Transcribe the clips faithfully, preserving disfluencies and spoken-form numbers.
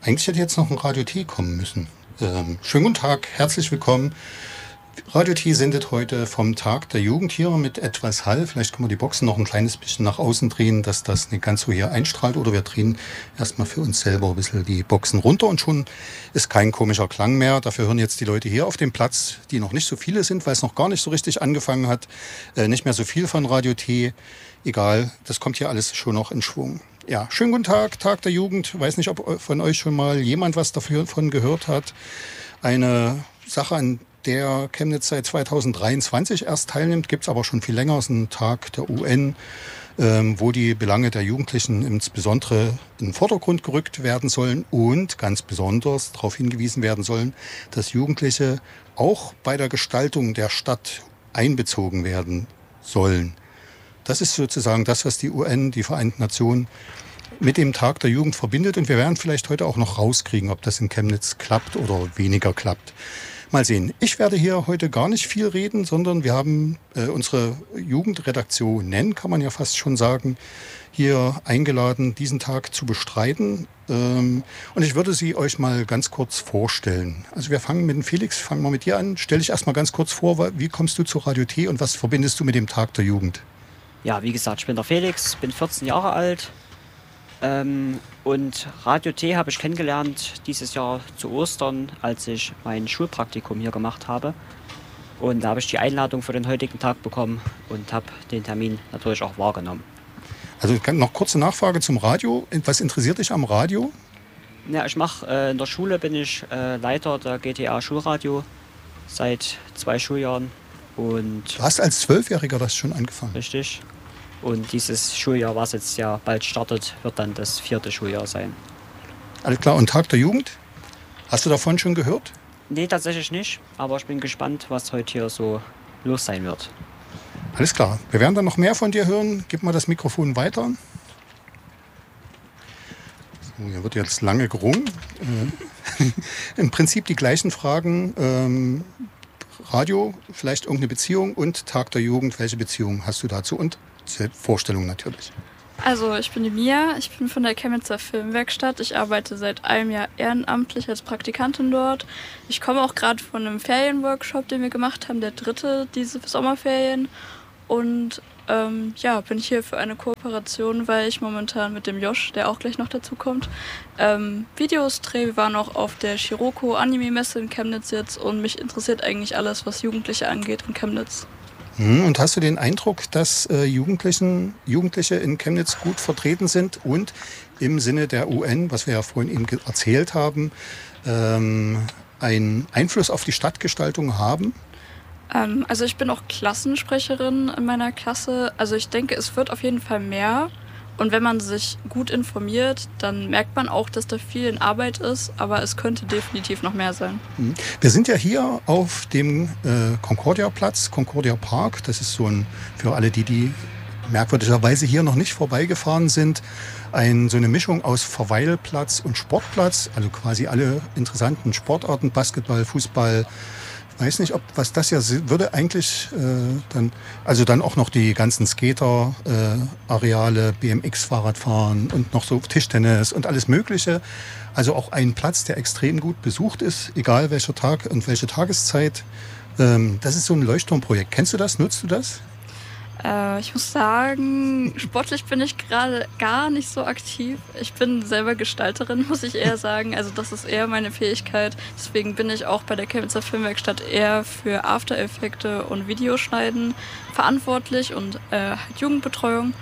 Eigentlich hätte jetzt noch ein Radio T kommen müssen. Ähm, schönen guten Tag, herzlich willkommen. Radio T sendet heute vom Tag der Jugend hier mit etwas Hall. Vielleicht können wir die Boxen noch ein kleines bisschen nach außen drehen, dass das nicht ganz so hier einstrahlt. Oder wir drehen erstmal für uns selber ein bisschen die Boxen runter und schon ist kein komischer Klang mehr. Dafür hören jetzt die Leute hier auf dem Platz, die noch nicht so viele sind, weil es noch gar nicht so richtig angefangen hat, äh, nicht mehr so viel von Radio T. Egal, das kommt hier alles schon noch in Schwung. Ja, schönen guten Tag, Tag der Jugend. Weiß nicht, ob von euch schon mal jemand was davon gehört hat. Eine Sache, an der Chemnitz seit zweitausenddreiundzwanzig erst teilnimmt, gibt es aber schon viel länger. Es ist ein Tag der U N, ähm, wo die Belange der Jugendlichen insbesondere in den Vordergrund gerückt werden sollen und ganz besonders darauf hingewiesen werden sollen, dass Jugendliche auch bei der Gestaltung der Stadt einbezogen werden sollen. Das ist sozusagen das, was die U N, die Vereinten Nationen, mit dem Tag der Jugend verbindet. Und wir werden vielleicht heute auch noch rauskriegen, ob das in Chemnitz klappt oder weniger klappt. Mal sehen. Ich werde hier heute gar nicht viel reden, sondern wir haben äh, unsere Jugendredaktionen, kann man ja fast schon sagen, hier eingeladen, diesen Tag zu bestreiten. Ähm, und ich würde sie euch mal ganz kurz vorstellen. Also wir fangen mit dem Felix, fangen wir mit dir an. Stell dich erstmal ganz kurz vor, wie kommst du zu Radio T und was verbindest du mit dem Tag der Jugend? Ja, wie gesagt, ich bin der Felix, bin vierzehn Jahre alt. Ähm, und Radio T habe ich kennengelernt dieses Jahr zu Ostern, als ich mein Schulpraktikum hier gemacht habe. Und da habe ich die Einladung für den heutigen Tag bekommen und habe den Termin natürlich auch wahrgenommen. Also noch kurze Nachfrage zum Radio. Was interessiert dich am Radio? Ja, ich mache äh, in der Schule bin ich äh, Leiter der G T A Schulradio seit zwei Schuljahren. Und du hast als Zwölfjähriger das schon angefangen? Richtig. Und dieses Schuljahr, was jetzt ja bald startet, wird dann das vierte Schuljahr sein. Alles klar. Und Tag der Jugend? Hast du davon schon gehört? Nee, tatsächlich nicht. Aber ich bin gespannt, was heute hier so los sein wird. Alles klar. Wir werden dann noch mehr von dir hören. Gib mal das Mikrofon weiter. So, hier wird jetzt lange gerungen. Äh, Im Prinzip die gleichen Fragen. Ähm, Radio, vielleicht irgendeine Beziehung und Tag der Jugend. Welche Beziehung hast du dazu? Und Vorstellung natürlich. Also ich bin die Mia, ich bin von der Chemnitzer Filmwerkstatt. Ich arbeite seit einem Jahr ehrenamtlich als Praktikantin dort. Ich komme auch gerade von einem Ferienworkshop, den wir gemacht haben, der dritte diese Sommerferien. Und ähm, ja, bin hier für eine Kooperation, weil ich momentan mit dem Josh, der auch gleich noch dazu kommt, ähm, Videos drehe. Wir waren auch auf der Scirocco Anime-Messe in Chemnitz jetzt und mich interessiert eigentlich alles, was Jugendliche angeht in Chemnitz. Und hast du den Eindruck, dass äh, Jugendlichen, Jugendliche in Chemnitz gut vertreten sind und im Sinne der U N, was wir ja vorhin eben erzählt haben, ähm, einen Einfluss auf die Stadtgestaltung haben? Ähm, also ich bin auch Klassensprecherin in meiner Klasse. Also ich denke, es wird auf jeden Fall mehr. Und wenn man sich gut informiert, dann merkt man auch, dass da viel in Arbeit ist, aber es könnte definitiv noch mehr sein. Wir sind ja hier auf dem äh, Concordia-Platz, Concordia Park. Das ist so ein, für alle die, die merkwürdigerweise hier noch nicht vorbeigefahren sind, ein, so eine Mischung aus Verweilplatz und Sportplatz. Also quasi alle interessanten Sportarten, Basketball, Fußball. Ich weiß nicht, ob was das ja würde eigentlich äh, dann, also dann auch noch die ganzen Skater-Areale, äh, B M X-Fahrradfahren und noch so Tischtennis und alles Mögliche. Also auch ein Platz, der extrem gut besucht ist, egal welcher Tag und welche Tageszeit. Ähm, das ist so ein Leuchtturmprojekt. Kennst du das? Nutzt du das? Äh, ich muss sagen, sportlich bin ich gerade gar nicht so aktiv. Ich bin selber Gestalterin, muss ich eher sagen. Also das ist eher meine Fähigkeit. Deswegen bin ich auch bei der Chemnitzer Filmwerkstatt eher für After-Effekte und Videoschneiden verantwortlich und äh, halt Jugendbetreuung.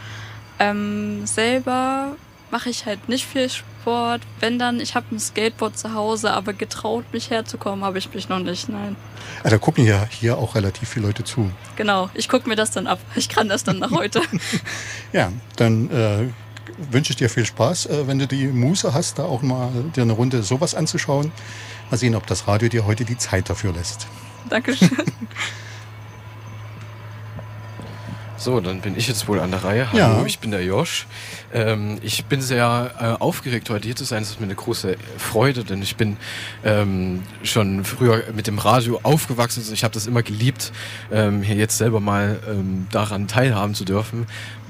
Ähm, selber mache ich halt nicht viel Sport. Wenn dann, ich habe ein Skateboard zu Hause, aber getraut, mich herzukommen, habe ich mich noch nicht, nein. Ja, da gucken ja hier auch relativ viele Leute zu. Genau, ich gucke mir das dann ab. Ich kann das dann nach heute. Ja, dann äh, wünsche ich dir viel Spaß, äh, wenn du die Muße hast, da auch mal dir eine Runde sowas anzuschauen. Mal sehen, ob das Radio dir heute die Zeit dafür lässt. Dankeschön. So, dann bin ich jetzt wohl an der Reihe. Hallo, ja. Ich bin der Josh. Ähm, ich bin sehr äh, aufgeregt, heute hier zu sein. Es ist mir eine große Freude, denn ich bin ähm, schon früher mit dem Radio aufgewachsen. Also ich habe das immer geliebt, ähm, hier jetzt selber mal ähm, daran teilhaben zu dürfen.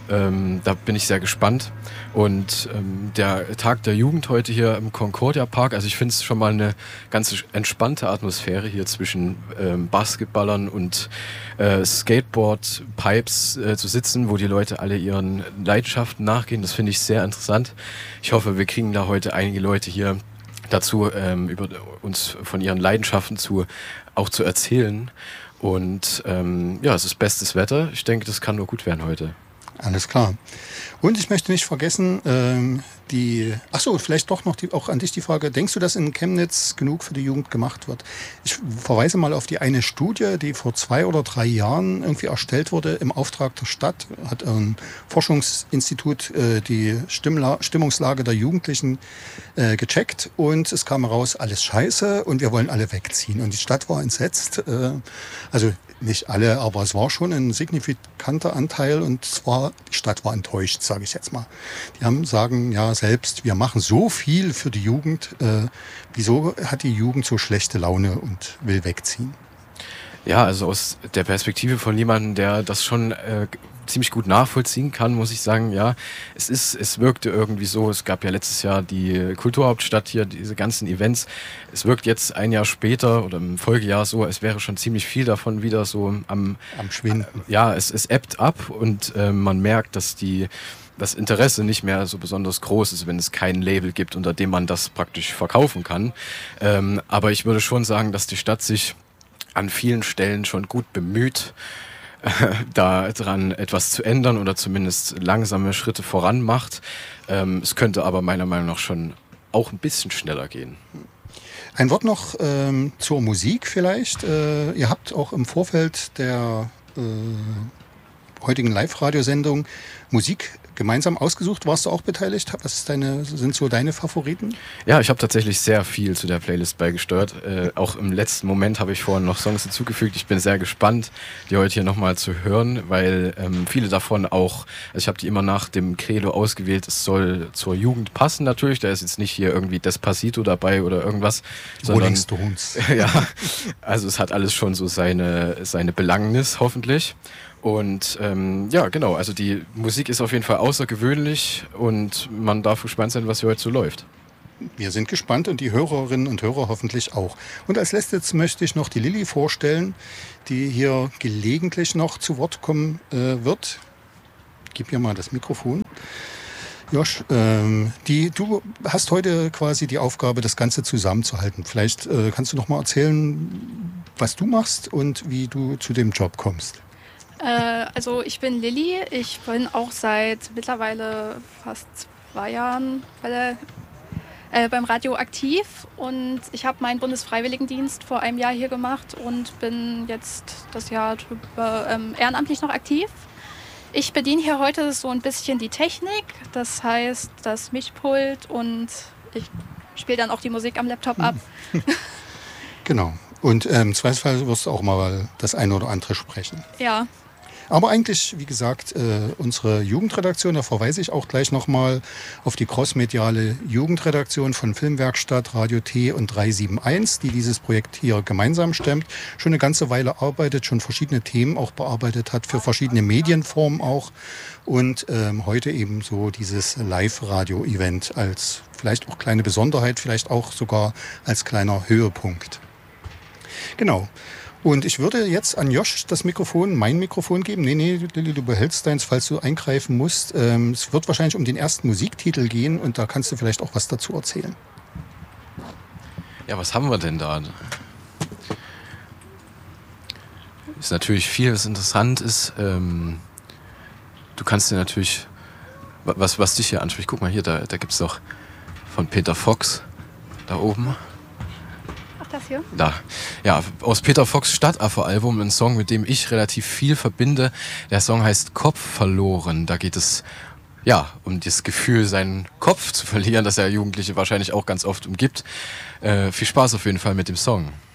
Ähm, da bin ich sehr gespannt. Und ähm, der Tag der Jugend heute hier im Concordia Park, also ich finde es schon mal eine ganz entspannte Atmosphäre hier zwischen ähm, Basketballern und äh, Skateboard-Pipes äh, zu sitzen, wo die Leute alle ihren Leidenschaften nachgehen. Das finde ich sehr interessant. Ich hoffe, wir kriegen da heute einige Leute hier dazu, ähm, über uns von ihren Leidenschaften zu, auch zu erzählen. Und ähm, ja, es ist bestes Wetter. Ich denke, das kann nur gut werden heute. Alles klar. Und ich möchte nicht vergessen, ähm, die, ach so, vielleicht doch noch die, auch an dich die Frage, denkst du, dass in Chemnitz genug für die Jugend gemacht wird? Ich verweise mal auf die eine Studie, die vor zwei oder drei Jahren irgendwie erstellt wurde im Auftrag der Stadt, hat ein Forschungsinstitut äh, die Stimmla- Stimmungslage der Jugendlichen äh, gecheckt und es kam heraus, alles scheiße und wir wollen alle wegziehen. Und die Stadt war entsetzt, äh, also nicht alle, aber es war schon ein signifikanter Anteil und zwar, die Stadt war enttäuscht, sage ich jetzt mal. Die haben sagen, ja selbst, wir machen so viel für die Jugend, äh, wieso hat die Jugend so schlechte Laune und will wegziehen? Ja, also aus der Perspektive von jemandem, der das schon äh, ziemlich gut nachvollziehen kann, muss ich sagen, ja, es ist, es wirkte irgendwie so, es gab ja letztes Jahr die Kulturhauptstadt hier, diese ganzen Events, es wirkt jetzt ein Jahr später oder im Folgejahr so, es wäre schon ziemlich viel davon wieder so am, am Schwinden. Äh, ja, es, es ebbt ab und äh, man merkt, dass die das Interesse nicht mehr so besonders groß ist, wenn es kein Label gibt, unter dem man das praktisch verkaufen kann. Ähm, aber ich würde schon sagen, dass die Stadt sich an vielen Stellen schon gut bemüht, äh, da dran etwas zu ändern oder zumindest langsame Schritte voran macht. Ähm, es könnte aber meiner Meinung nach schon auch ein bisschen schneller gehen. Ein Wort noch ähm, zur Musik vielleicht. Äh, ihr habt auch im Vorfeld der äh, heutigen Live-Radiosendung Musik gemeinsam ausgesucht. Warst du auch beteiligt? Was ist deine, sind so deine Favoriten? Ja, ich habe tatsächlich sehr viel zu der Playlist beigesteuert. Äh, auch im letzten Moment habe ich vorhin noch Songs hinzugefügt. Ich bin sehr gespannt, die heute hier nochmal zu hören, weil ähm, viele davon auch, also ich habe die immer nach dem Credo ausgewählt, es soll zur Jugend passen natürlich. Da ist jetzt nicht hier irgendwie Despacito dabei oder irgendwas. Rolling Stones. Ja, also es hat alles schon so seine, seine Belangnis, hoffentlich. Und ähm, ja, genau, also die Musik ist auf jeden Fall außergewöhnlich und man darf gespannt sein, was hier heute so läuft. Wir sind gespannt und die Hörerinnen und Hörer hoffentlich auch. Und als letztes möchte ich noch die Lilly vorstellen, die hier gelegentlich noch zu Wort kommen äh, wird. Gib ihr mal das Mikrofon. Josh, ähm, die, du hast heute quasi die Aufgabe, das Ganze zusammenzuhalten. Vielleicht äh, kannst du noch mal erzählen, was du machst und wie du zu dem Job kommst. Also ich bin Lilly, ich bin auch seit mittlerweile fast zwei Jahren bei der, äh, beim Radio aktiv und ich habe meinen Bundesfreiwilligendienst vor einem Jahr hier gemacht und bin jetzt das Jahr drüber ähm, ehrenamtlich noch aktiv. Ich bediene hier heute so ein bisschen die Technik, das heißt das Mischpult und ich spiele dann auch die Musik am Laptop ab. Genau. Und ähm, im Zweifelsfall wirst du auch mal das eine oder andere sprechen. Ja. Aber eigentlich, wie gesagt, äh, unsere Jugendredaktion, da verweise ich auch gleich nochmal auf die crossmediale Jugendredaktion von Filmwerkstatt, Radio T und drei sieben eins, die dieses Projekt hier gemeinsam stemmt, schon eine ganze Weile arbeitet, schon verschiedene Themen auch bearbeitet hat, für verschiedene Medienformen auch und ähm, heute eben so dieses Live-Radio-Event als vielleicht auch kleine Besonderheit, vielleicht auch sogar als kleiner Höhepunkt. Genau. Und ich würde jetzt an Josh das Mikrofon, mein Mikrofon geben. Nee, nee, Lilly, du behältst deins, falls du eingreifen musst. Ähm, es wird wahrscheinlich um den ersten Musiktitel gehen und da kannst du vielleicht auch was dazu erzählen. Ja, was haben wir denn da? Ist natürlich viel, was interessant ist. Ähm, du kannst dir natürlich, was, was dich hier anspricht, guck mal hier, da, da gibt es doch von Peter Fox, da oben. Das hier? Da. Ja, aus Peter Fox' Stadtaffe-Album, ein Song, mit dem ich relativ viel verbinde. Der Song heißt Kopf verloren. Da geht es ja um das Gefühl, seinen Kopf zu verlieren, das ja Jugendliche wahrscheinlich auch ganz oft umgibt. Äh, viel Spaß auf jeden Fall mit dem Song.